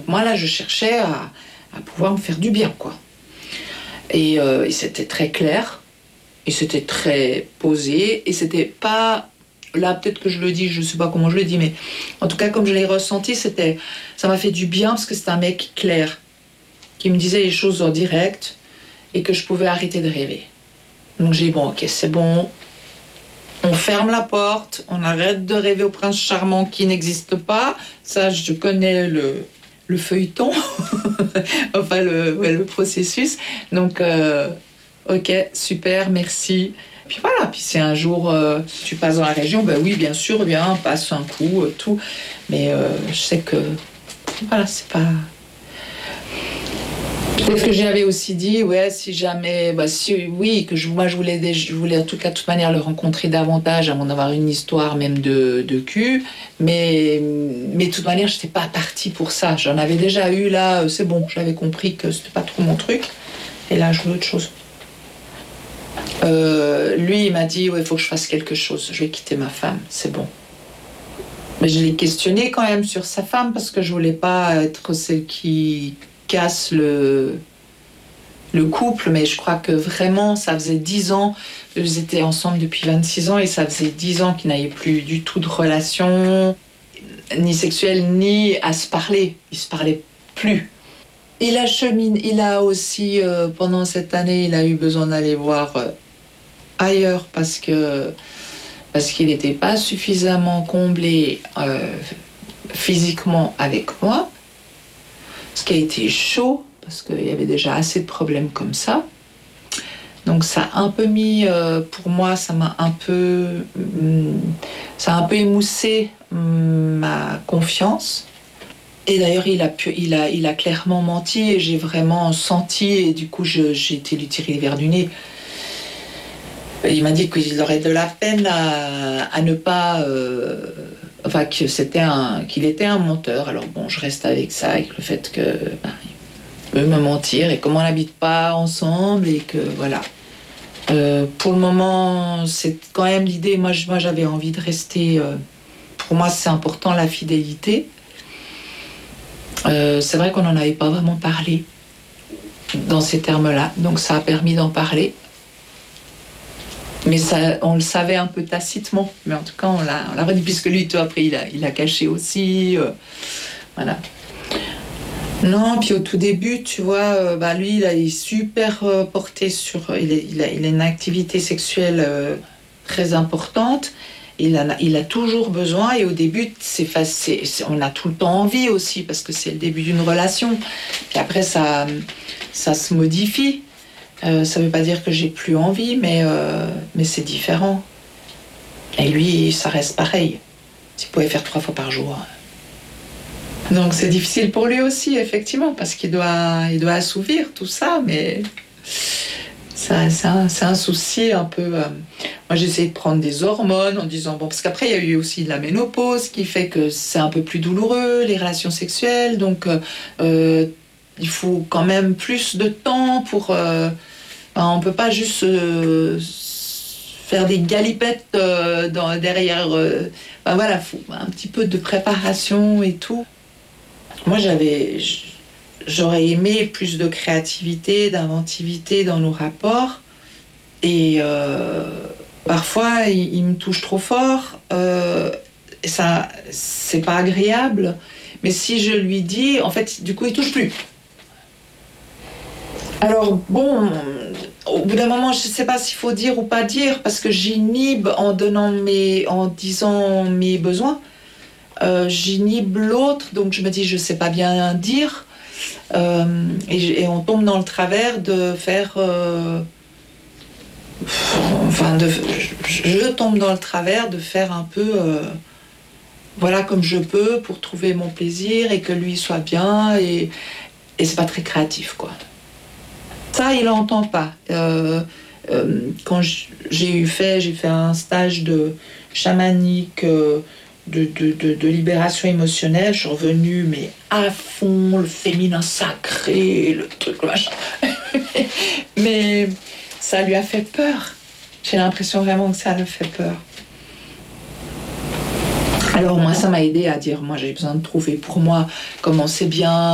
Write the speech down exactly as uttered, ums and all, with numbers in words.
Donc moi, là, je cherchais à, à pouvoir me faire du bien, quoi. Et, euh, et c'était très clair, et c'était très posé, et c'était pas... Là, peut-être que je le dis, je sais pas comment je le dis, mais en tout cas, comme je l'ai ressenti, c'était, ça m'a fait du bien, parce que c'était un mec clair, qui me disait les choses en direct, et que je pouvais arrêter de rêver. Donc j'ai dit, bon, ok, c'est bon, on ferme la porte, on arrête de rêver au prince charmant qui n'existe pas. Ça, je connais le, le feuilleton, enfin le, ouais, le processus. Donc, euh, ok, super, merci. Puis voilà, puis si un jour euh, tu passes dans la région, ben oui, bien sûr, viens, passe un coup, euh, tout. Mais euh, je sais que, voilà, c'est pas... Peut-être que j'avais aussi dit, ouais, si jamais, bah si, oui, que je, moi je voulais, je voulais en tout cas de toute manière le rencontrer davantage avant d'avoir une histoire même de, de cul, mais, mais de toute manière, je n'étais pas partie pour ça. J'en avais déjà eu là, c'est bon, j'avais compris que c'était pas trop mon truc, et là je veux autre chose. Euh, lui, il m'a dit, ouais, il faut que je fasse quelque chose, je vais quitter ma femme, c'est bon. Mais je l'ai questionné quand même sur sa femme parce que je voulais pas être celle qui casse le, le couple, mais je crois que vraiment, ça faisait dix ans, ils étaient ensemble depuis vingt-six ans et ça faisait dix ans qu'ils n'avaient plus du tout de relation, ni sexuelle, ni à se parler. Ils se parlaient plus. Il a cheminé, il a aussi, euh, pendant cette année, il a eu besoin d'aller voir euh, ailleurs parce que parce qu'il n'était pas suffisamment comblé euh, physiquement avec moi. Ce qui a été chaud, parce qu'il y avait déjà assez de problèmes comme ça. Donc ça a un peu mis, euh, pour moi, ça m'a un peu, hum, ça a un peu émoussé hum, ma confiance. Et d'ailleurs, il a, pu, il, a, il a clairement menti et j'ai vraiment senti, et du coup, je, j'ai été lui tirer les verres du nez. Il m'a dit qu'il aurait de la peine à, à ne pas... Euh, Enfin, que c'était un, qu'il était un menteur. Alors bon, je reste avec ça, avec le fait que ben, il peut me mentir et comme on n'habite pas ensemble et que voilà. Euh, pour le moment, c'est quand même l'idée. Moi, moi, j'avais envie de rester. Euh, pour moi, c'est important la fidélité. Euh, c'est vrai qu'on n'en avait pas vraiment parlé dans ces termes-là, donc ça a permis d'en parler. Mais ça, on le savait un peu tacitement. Mais en tout cas, on l'a, on l'a redit, puisque lui, toi, après, il a, il a caché aussi. Euh, voilà. Non, puis au tout début, tu vois, euh, bah, lui, il est super euh, porté sur... Il, est, il, a, il a une activité sexuelle euh, très importante. Il, a, il a toujours besoin. Et au début, c'est, c'est, c'est, on a tout le temps envie aussi, parce que c'est le début d'une relation. Puis après, ça, ça se modifie. Euh, ça ne veut pas dire que j'ai plus envie, mais, euh, mais c'est différent. Et lui, ça reste pareil. Il pouvait faire trois fois par jour. Donc c'est difficile pour lui aussi, effectivement, parce qu'il doit, il doit assouvir tout ça, mais ça, c'est, un, c'est un souci un peu... Euh... Moi, j'ai essayé de prendre des hormones en disant... Bon, parce qu'après, il y a eu aussi la ménopause, qui fait que c'est un peu plus douloureux, les relations sexuelles, donc... Euh, il faut quand même plus de temps pour... Euh, ben, on ne peut pas juste euh, faire des galipettes euh, dans, derrière... Euh, ben voilà, il faut un petit peu de préparation et tout. Moi, j'avais, j'aurais aimé plus de créativité, d'inventivité dans nos rapports. Et euh, parfois, il, il me touche trop fort. Euh, et ça, c'est pas agréable. Mais si je lui dis... En fait, du coup, il touche plus. Alors bon, au bout d'un moment, je ne sais pas s'il faut dire ou pas dire, parce que j'inhibe en donnant mes, en disant mes besoins, euh, j'inhibe l'autre, donc je me dis je ne sais pas bien dire, euh, et, et on tombe dans le travers de faire, euh, enfin, de, je, je tombe dans le travers de faire un peu, euh, voilà comme je peux pour trouver mon plaisir et que lui soit bien, et, et c'est pas très créatif, quoi. Ça, il n'entend pas. Euh, euh, quand j'ai eu fait, j'ai fait un stage de chamanique, euh, de, de, de, de libération émotionnelle, je suis revenue, mais à fond, le féminin sacré, le truc, machin. Mais ça lui a fait peur. J'ai l'impression vraiment que ça lui fait peur. Alors moi, ça m'a aidé à dire, moi j'ai besoin de trouver pour moi comment c'est bien,